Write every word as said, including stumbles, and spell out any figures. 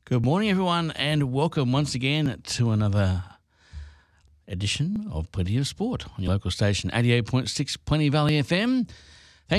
Good morning, everyone, and welcome once again to another edition of Plenty of Sport on your local station, eighty-eight point six Plenty Valley F M.